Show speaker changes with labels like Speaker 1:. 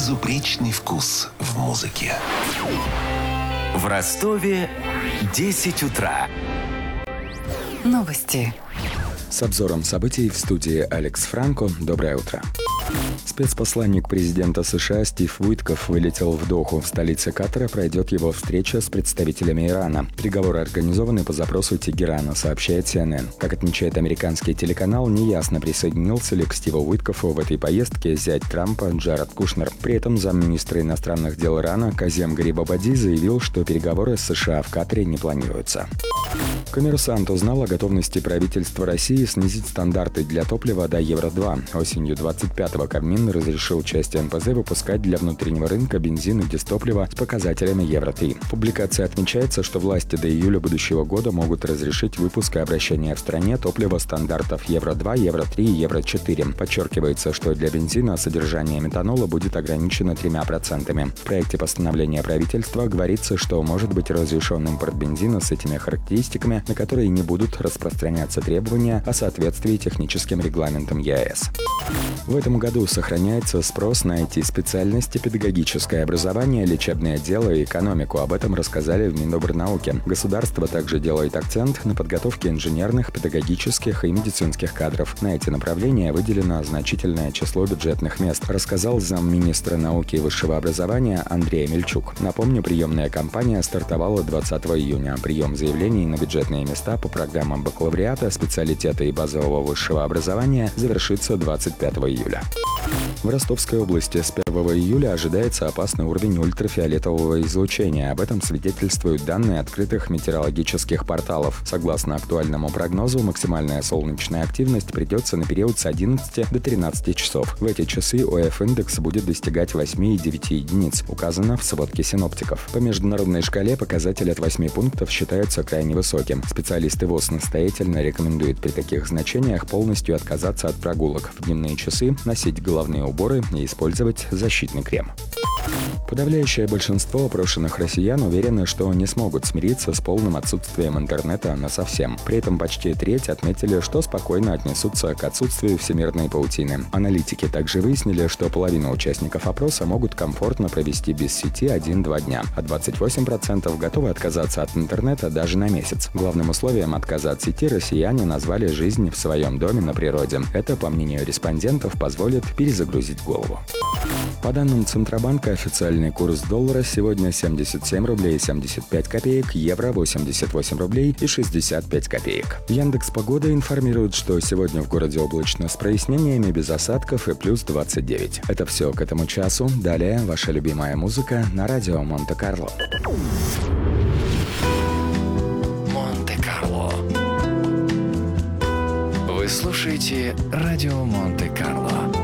Speaker 1: Безупречный вкус в музыке.
Speaker 2: В Ростове 10 утра.
Speaker 3: Новости.
Speaker 4: С обзором событий в студии Алекс Франко. Доброе утро. Спецпосланник президента США Стив Уитков вылетел в Доху. В столице Катара пройдет его встреча с представителями Ирана. Переговоры организованы по запросу Тегерана, сообщает CNN. Как отмечает американский телеканал, неясно, присоединился ли к Стиву Уиткову в этой поездке зять Трампа Джаред Кушнер. При этом замминистра иностранных дел Ирана Казем Гарибабади заявил, что переговоры с США в Катаре не планируются. Коммерсант узнал о готовности правительства России снизить стандарты для топлива до Евро-2. Осенью 25-го Кабмин разрешил часть НПЗ выпускать для внутреннего рынка бензин и дизтопливо с показателями Евро-3. В публикации отмечается, что власти до июля будущего года могут разрешить выпуск и обращение в стране топлива стандартов Евро-2, Евро-3 и Евро-4. Подчеркивается, что для бензина содержание метанола будет ограничено 3%. В проекте постановления правительства говорится, что может быть разрешен импорт бензина с этими характеристиками, на которые не будут распространяться требования о соответствии техническим регламентам ЕАЭС. В этом году сохраняется спрос на IT-специальности, педагогическое образование, лечебное дело и экономику. Об этом рассказали в Минобрнауке. Государство также делает акцент на подготовке инженерных, педагогических и медицинских кадров. На эти направления выделено значительное число бюджетных мест, рассказал замминистра науки и высшего образования Андрей Мельчук. Напомню, приемная кампания стартовала 20 июня. Прием заявлений на бюджетные места по программам бакалавриата, специалитета и базового высшего образования завершится 25 июля. В Ростовской области с 1 июля ожидается опасный уровень ультрафиолетового излучения. Об этом свидетельствуют данные открытых метеорологических порталов. Согласно актуальному прогнозу, максимальная солнечная активность придется на период с 11 до 13 часов. В эти часы ОФ-индекс будет достигать 8,9 единиц, указано в сводке синоптиков. По международной шкале показатель от 8 пунктов считается крайне высоким. Специалисты ВОЗ настоятельно рекомендуют при таких значениях полностью отказаться от прогулок. В дневные часы носить головные уборы и использовать защитный крем. Подавляющее большинство опрошенных россиян уверены, что не смогут смириться с полным отсутствием интернета насовсем. При этом почти треть отметили, что спокойно отнесутся к отсутствию всемирной паутины. Аналитики также выяснили, что половина участников опроса могут комфортно провести без сети 1-2 дня, а 28% готовы отказаться от интернета даже на месяц. Главным условием отказа от сети россияне назвали жизнь в своем доме на природе. Это, по мнению респондентов, позволит перезагрузить голову. По данным Центробанка, официальный курс доллара сегодня 77 рублей 75 копеек, евро 88 рублей и 65 копеек. Яндекс.Погода информирует, что сегодня в городе облачно с прояснениями, без осадков и плюс 29. Это все к этому часу. Далее ваша любимая музыка на радио Монте-Карло.
Speaker 2: Монте-Карло. Вы слушаете радио Монте-Карло.